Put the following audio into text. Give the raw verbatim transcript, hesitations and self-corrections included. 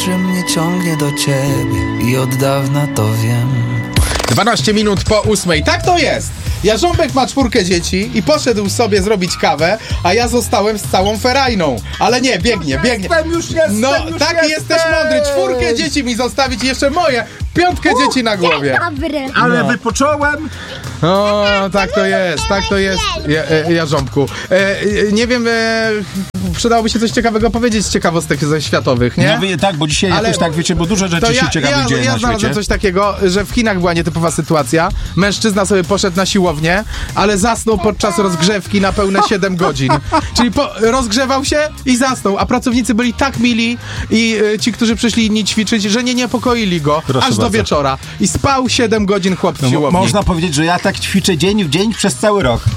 że mnie ciągnie do ciebie i od dawna to wiem. dwanaście minut po ósmej. Tak to jest! Jarząbek ma czwórkę dzieci i poszedł sobie zrobić kawę, a ja zostałem z całą ferajną. Ale nie, biegnie, biegnie. Jestem, już jestem, No, już taki jestem. jesteś mądry. Czwórkę dzieci mi zostawić i jeszcze moje. Piątkę dzieci na głowie. Dobry. Ale No. wypocząłem. O, tak to jest, tak to jest, ja, e, Jarząbku. E, e, nie wiem, e, przydałoby się coś ciekawego powiedzieć z ciekawostek ze światowych, nie? No, wy, tak, bo dzisiaj Ale jakoś tak, wiecie, bo dużo rzeczy To się ja, ciekawych ja, dzieje ja na znalazłem świecie. coś takiego, że w Chinach była nietypowa sytuacja. Mężczyzna sobie poszedł na siłownię, ale zasnął podczas rozgrzewki na pełne siedem godzin. Czyli po, rozgrzewał się i zasnął, a pracownicy byli tak mili i y, ci, którzy przyszli inni ćwiczyć, że nie niepokoili go Proszę aż do bardzo. wieczora. I spał siedem godzin chłop w No, mo- siłowni. można powiedzieć, że ja tak ćwiczę dzień w dzień przez cały rok.